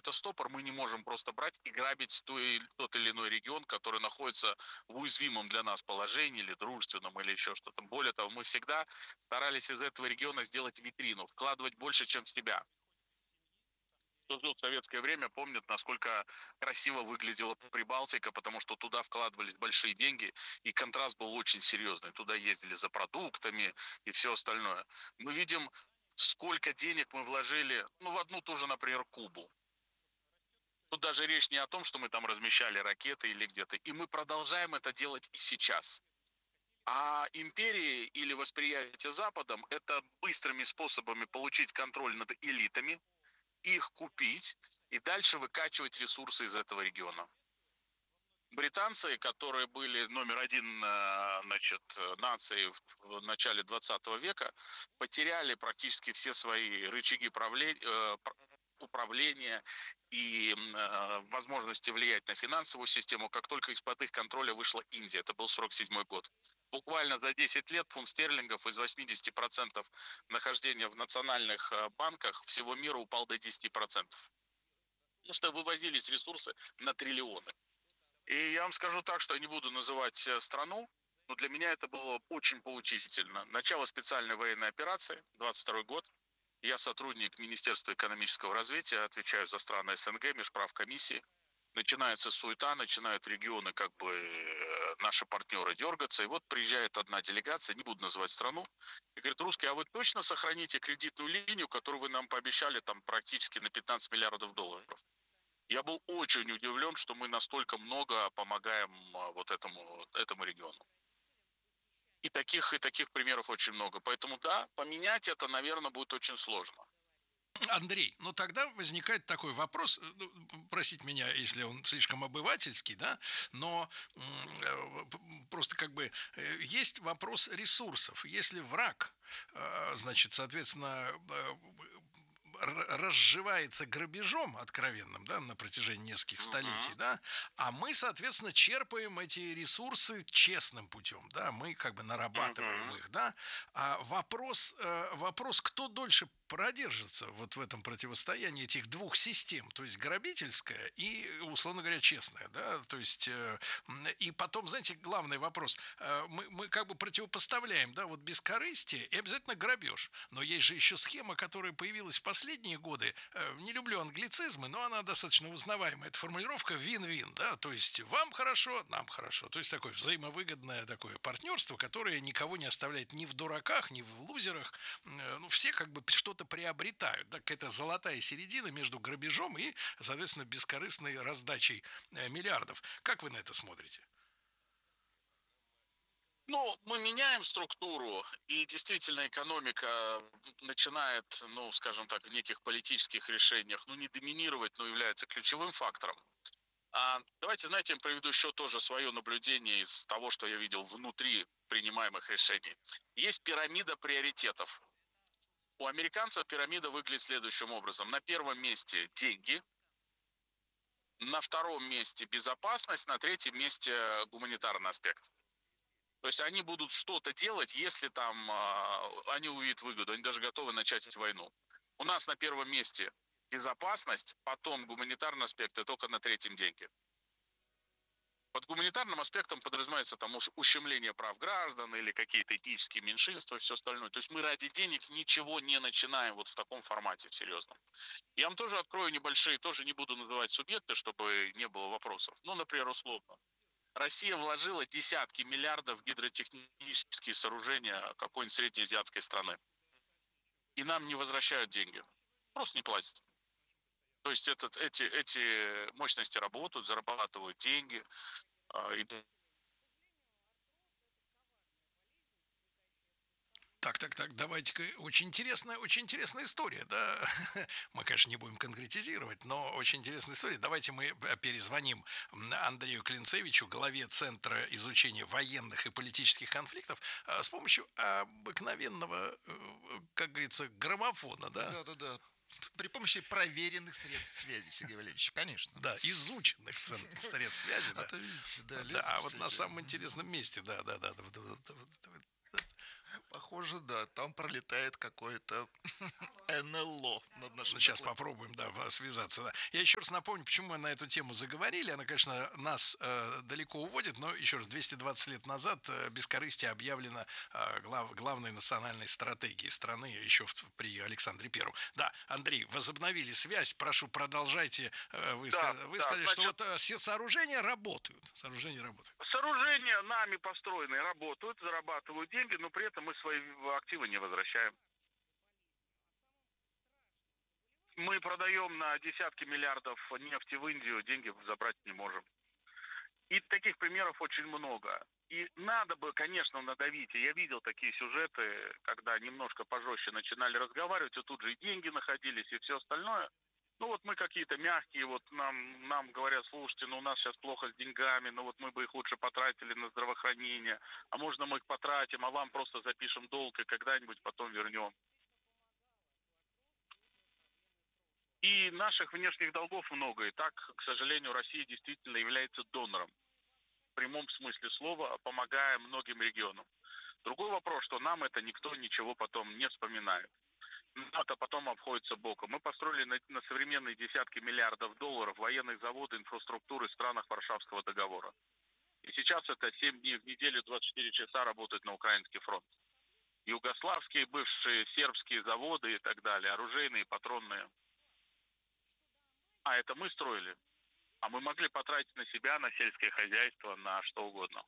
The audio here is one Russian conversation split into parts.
какой-то стопор, мы не можем просто брать и грабить тот или иной регион, который находится в уязвимом для нас положении, или дружественном, или еще что-то. Более того, мы всегда старались из этого региона сделать витрину, вкладывать больше, чем в себя. Кто жил в советское время, помнит, насколько красиво выглядела Прибалтика, потому что туда вкладывались большие деньги, и контраст был очень серьезный. Туда ездили за продуктами и все остальное. Мы видим, сколько денег мы вложили, ну, в одну ту же, например, Кубу. Тут даже речь не о том, что мы там размещали ракеты или где-то. И мы продолжаем это делать и сейчас. А империи или восприятие Западом – это быстрыми способами получить контроль над элитами, их купить и дальше выкачивать ресурсы из этого региона. Британцы, которые были номер один, значит, нацией в начале 20 века, потеряли практически все свои рычаги управления и возможности влиять на финансовую систему, как только из-под их контроля вышла Индия. Это был 47 год. Буквально за 10 лет фунт стерлингов из 80% нахождения в национальных банках всего мира упал до 10%. Потому что вывозились ресурсы на триллионы. И я вам скажу так, что я не буду называть страну, но для меня это было очень поучительно. Начало специальной военной операции, 22 год. Я сотрудник Министерства экономического развития, отвечаю за страны СНГ, межправкомиссии. Начинается суета, начинают регионы, как бы наши партнеры дергаться. И вот приезжает одна делегация, не буду называть страну, и говорит: русские, а вы точно сохраните кредитную линию, которую вы нам пообещали там практически на 15 миллиардов долларов? Я был очень удивлен, что мы настолько много помогаем вот этому региону. И таких примеров очень много. Поэтому да, поменять это, наверное, будет очень сложно. Андрей, ну тогда возникает такой вопрос, ну, простите меня, если он слишком обывательский, да, но просто как бы есть вопрос ресурсов. Если враг, значит, соответственно, разживается грабежом откровенным, да, на протяжении нескольких столетий, Мгм. да, а мы, соответственно, черпаем эти ресурсы честным путем, да, мы как бы нарабатываем Мгм. их, да, а вопрос, кто дольше продержится вот в этом противостоянии этих двух систем, то есть грабительская и, условно говоря, честная, да, то есть и потом, знаете, главный вопрос, мы как бы противопоставляем, да, вот бескорыстие и обязательно грабеж, но есть же еще схема, которая появилась в последние годы, не люблю англицизмы, но она достаточно узнаваемая, это формулировка win-win, да, то есть вам хорошо, нам хорошо, то есть такое взаимовыгодное такое партнерство, которое никого не оставляет ни в дураках, ни в лузерах, ну, все как бы что-то приобретают, да, какая-то золотая середина между грабежом и, соответственно, бескорыстной раздачей миллиардов. Как вы на это смотрите? Ну, мы меняем структуру, и действительно экономика начинает, ну, скажем так, в неких политических решениях, ну, не доминировать, но является ключевым фактором. Давайте, знаете, я приведу еще тоже свое наблюдение из того, что я видел внутри принимаемых решений. Есть пирамида приоритетов. У американцев пирамида выглядит следующим образом. На первом месте деньги, на втором месте безопасность, на третьем месте гуманитарный аспект. То есть они будут что-то делать, если там они увидят выгоду, они даже готовы начать войну. У нас на первом месте безопасность, потом гуманитарный аспект и только на третьем деньги. Под гуманитарным аспектом подразумевается там ущемление прав граждан или какие-то этнические меньшинства и все остальное. То есть мы ради денег ничего не начинаем вот в таком формате серьезном. Я вам тоже открою небольшие, тоже не буду называть субъекты, чтобы не было вопросов. Ну, например, условно. Россия вложила десятки миллиардов в гидротехнические сооружения какой-нибудь среднеазиатской страны. И нам не возвращают деньги. Просто не платят. То есть эти мощности работают, зарабатывают деньги. И Так, давайте-ка, очень интересная история, да. Мы, конечно, не будем конкретизировать, но очень интересная история. Давайте мы перезвоним Андрею Клинцевичу, главе Центра изучения военных и политических конфликтов, с помощью обыкновенного, как говорится, граммофона, да. Да-да-да. При помощи проверенных средств связи, Сергей Валерьевич, конечно. Да, изученных средств связи, А да. то, видите, да, Да, лезут а вот на всякие. самом интересном месте, да. Похоже, да, там пролетает какое-то НЛО над нашим Сейчас докладом. попробуем, да, связаться. Да. Я еще раз напомню, почему мы на эту тему заговорили. Она, конечно, нас далеко уводит, но еще раз, 220 лет назад бескорыстие объявлено главной национальной стратегией страны еще при Александре Первом. Да, Андрей, возобновили связь. Прошу, продолжайте. Вы сказали, что значит, вот сооружения работают. Сооружения работают. сооружения нами построенные работают, зарабатывают деньги, но при этом мы свои активы не возвращаем. Мы продаем на десятки миллиардов нефти в Индию, деньги забрать не можем. И таких примеров очень много. И надо бы, конечно, надавить. И я видел такие сюжеты, когда немножко пожестче начинали разговаривать, и тут же и деньги находились, и все остальное. Ну вот мы какие-то мягкие, вот нам говорят, слушайте, ну у нас сейчас плохо с деньгами, ну вот мы бы их лучше потратили на здравоохранение, а можно мы их потратим, а вам просто запишем долг и когда-нибудь потом вернем. И наших внешних долгов много, и так, к сожалению, Россия действительно является донором. В прямом смысле слова, помогая многим регионам. Другой вопрос, что нам это никто ничего потом не вспоминает. НАТО потом обходится боком. Мы построили на современные десятки миллиардов долларов военные заводы, инфраструктуры в странах Варшавского договора. И сейчас это 7 дней в неделю, 24 часа работает на украинский фронт. Югославские, бывшие сербские заводы и так далее, оружейные, патронные. А это мы строили. А мы могли потратить на себя, на сельское хозяйство, на что угодно.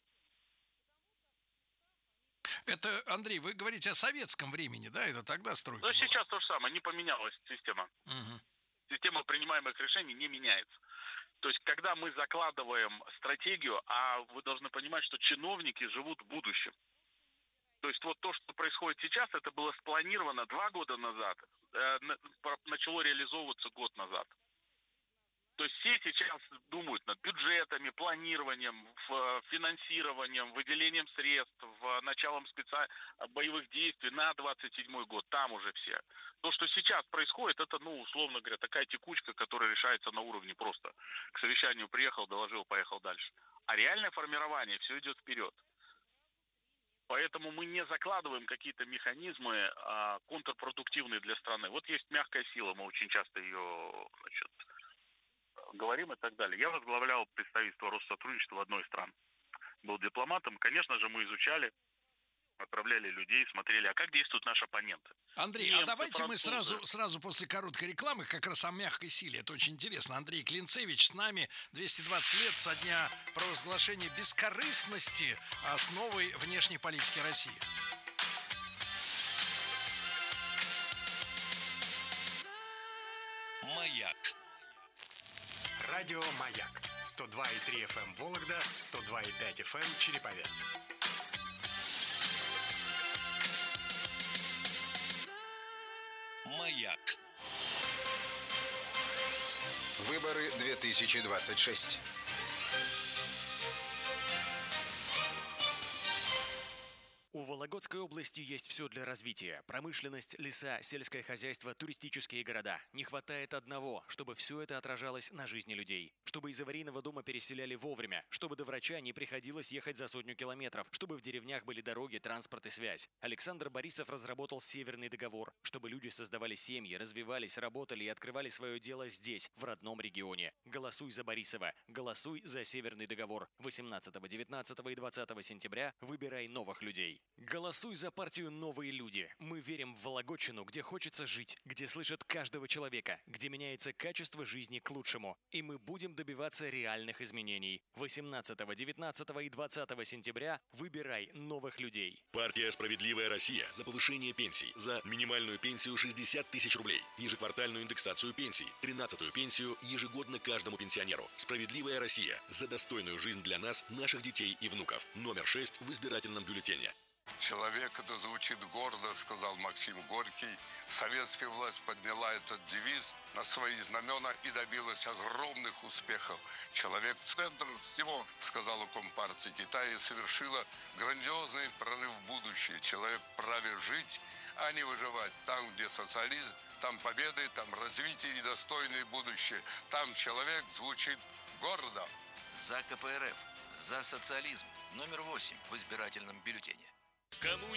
Это, Андрей, вы говорите о советском времени, да? Это тогда стройка Но была? сейчас то же самое, не поменялась система. Угу. Система принимаемых решений не меняется. То есть, когда мы закладываем стратегию, а вы должны понимать, что чиновники живут в будущем. То есть, вот то, что происходит сейчас, это было спланировано 2 года назад, начало реализовываться год назад. То есть все сейчас думают над бюджетами, планированием, финансированием, выделением средств, началом боевых действий на 27-й год. Там уже все. То, что сейчас происходит, это, ну, условно говоря, такая текучка, которая решается на уровне просто. К совещанию приехал, доложил, поехал дальше. А реальное формирование все идет вперед. Поэтому мы не закладываем какие-то механизмы контрпродуктивные для страны. Вот есть мягкая сила, мы очень часто ее, говорим и так далее. Я возглавлял представительство Россотрудничества в одной из стран. Был дипломатом. Конечно же, мы изучали, отправляли людей, смотрели, а как действуют наши оппоненты. Андрей, Немцы, а давайте мы сразу после короткой рекламы как раз о мягкой силе. Это очень интересно. Андрей Клинцевич с нами. 220 лет со дня провозглашения бескорыстности основой внешней политики России. Маяк. Радио «Маяк». 102,3 FM Вологда, 102,5 FM Череповец. Маяк. Выборы 2026. У Вологодской области есть все для развития. Промышленность, леса, сельское хозяйство, туристические города. Не хватает одного, чтобы все это отражалось на жизни людей. Чтобы из аварийного дома переселяли вовремя. Чтобы до врача не приходилось ехать за 100 километров. Чтобы в деревнях были дороги, транспорт и связь. Александр Борисов разработал Северный договор. Чтобы люди создавали семьи, развивались, работали и открывали свое дело здесь, в родном регионе. Голосуй за Борисова. Голосуй за Северный договор. 18, 19 и 20 сентября выбирай новых людей. Голосуй за партию «Новые люди». Мы верим в Вологодчину, где хочется жить, где слышат каждого человека, где меняется качество жизни к лучшему. И мы будем добиваться реальных изменений. 18, 19 и 20 сентября выбирай новых людей. Партия «Справедливая Россия» за повышение пенсий, за минимальную пенсию 60 тысяч рублей, ежеквартальную индексацию пенсий, 13-ю пенсию ежегодно каждому пенсионеру. «Справедливая Россия» за достойную жизнь для нас, наших детей и внуков. Номер 6 в избирательном бюллетене. Человек, это звучит гордо, сказал Максим Горький. Советская власть подняла этот девиз на свои знамена и добилась огромных успехов. Человек в центр всего, сказала Компартия Китая, и совершила грандиозный прорыв в будущее. Человек вправе жить, а не выживать. Там, где социализм, там победы, там развитие и достойное будущее. Там человек звучит гордо. За КПРФ, за социализм. Номер 8 в избирательном бюллетене. Кому